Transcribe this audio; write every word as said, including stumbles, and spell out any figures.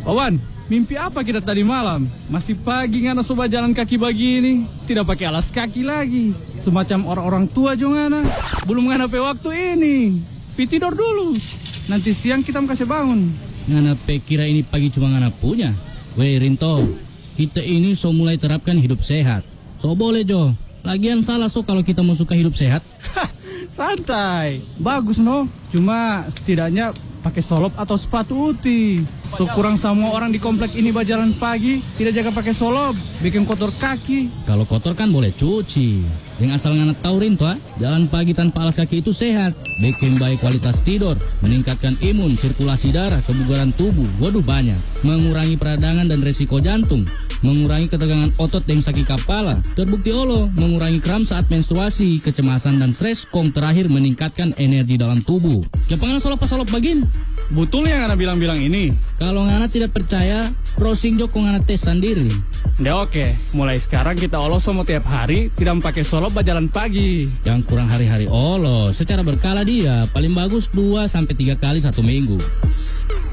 Kawan, mimpi apa kita tadi malam? Masih pagi ngana soba jalan kaki begini. Tidak pakai alas kaki lagi. Semacam orang-orang tua jo ngana. Belum ngana pe waktu ini. Pi tidur dulu. Nanti siang kita kasih bangun. Ngana pe kira ini pagi cuma ngana punya. Weh Rinto, kita ini so mulai terapkan hidup sehat. So boleh Jo. Lagian salah so kalau kita mau suka hidup sehat. Santai. Bagus no. Cuma setidaknya pakai solop atau sepatu uti. So kurang semua orang di komplek ini berjalan pagi tidak jaga pakai solop, bikin kotor kaki. Kalau kotor kan boleh cuci. Yang asal ngana tahu Rinto, jalan pagi tanpa alas kaki itu sehat, bikin baik kualitas tidur, meningkatkan imun, sirkulasi darah, kebugaran tubuh, waduh banyak, mengurangi peradangan dan resiko jantung, mengurangi ketegangan otot dan sakit kepala, terbukti olo, mengurangi kram saat menstruasi, kecemasan dan stres, kong terakhir meningkatkan energi dalam tubuh. Kepangan solop-solop bagin? Betul yang Ngana bilang-bilang ini? Kalau Ngana tidak percaya, browsing jo kong Ngana tes sendiri. Ya oke, mulai sekarang kita olos semua tiap hari, tidak pakai solop berjalan pagi. Jangan kurang hari-hari olos, secara berkala dia, paling bagus dua sampai tiga kali satu minggu.